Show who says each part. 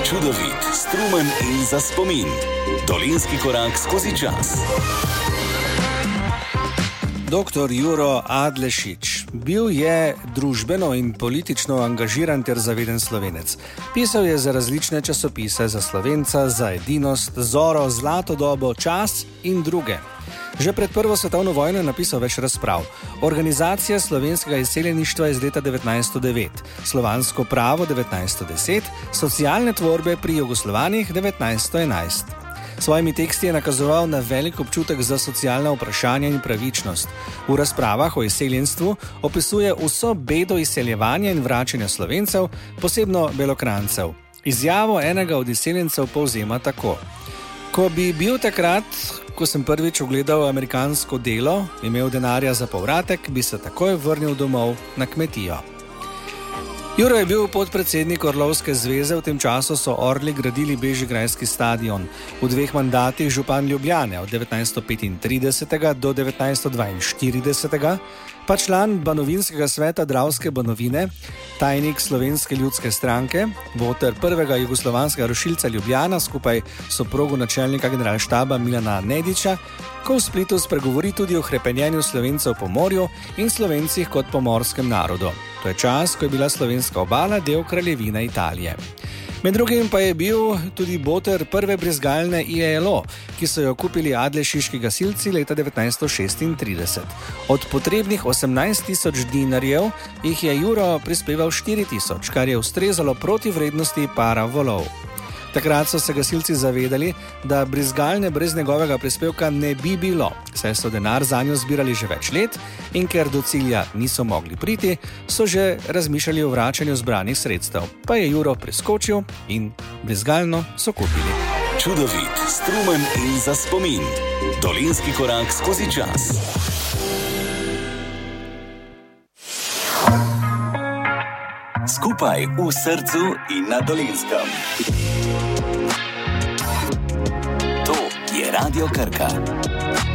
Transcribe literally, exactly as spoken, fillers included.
Speaker 1: Čudovit, strumen in za spomin. Dolenjski korak skozi čas.
Speaker 2: Doktor Juro Adlešič. Bil je družbeno in politično angažiran ter zaveden Slovenec. Pisal je za različne časopise, za Slovenca, za Edinost, Zoro, Zlato dobo, Čas in druge. Že pred prvo svetovno vojno je napisal več razprav. Organizacija slovenskega izseljeništva iz leta devetnajststo devet, Slovansko pravo devetnajststo deset, socialne tvorbe pri Jugoslovanih devetnajststo enajst. Svojimi teksti je nakazoval na velik občutek za socialna vprašanja in pravičnost. V razpravah o izseljenstvu opisuje vso bedo izseljevanja in vračanja Slovencev, posebno Belokranjcev. Izjavo enega od izseljencev povzema tako: Ko bi bil takrat, ko sem prvič ogledal amerikansko delo, imel denarja za povratek, bi se takoj vrnil domov na kmetijo. Juro je bil podpredsednik Orlovske zveze, v tem času so Orli gradili bežigrajski stadion. V dveh mandatih župan Ljubljane od devetnajststo petintridesetega do devetnajststo dvainštiridesetega, pa član Banovinskega sveta Dravske Banovine, tajnik Slovenske ljudske stranke, voter prvega jugoslovanskega rušilca Ljubljana skupaj s soprogo načelnika generalštaba Milana Nedića, ko v Splitu spregovori tudi o hrepenjenju Slovencev po morju in Slovencih kot pomorskem narodu. To je čas, ko je bila slovenska obala del kraljevine Italije. Med drugim pa je bil tudi boter prve brizgalne I L O, ki so jo kupili adlešiški gasilci leta devetnajststo šestintrideset. Od potrebnih osemnajst tisoč dinarjev jih je Juro prispeval štiri tisoč, kar je ustrezalo proti vrednosti para volov. Takrat so se gasilci zavedali, da brizgalne brez njegovega prispevka ne bi bilo, saj so denar zanjo zbirali že več let in ker do cilja niso mogli priti, so že razmišljali o vračanju zbranih sredstev. Pa je Juro preskočil in brizgalno so kupili.
Speaker 1: Čudovit, strumen in za spomin. Dolenjski korak skozi čas. Skupaj v srcu in na Dolenjskem. To je Radio Krka.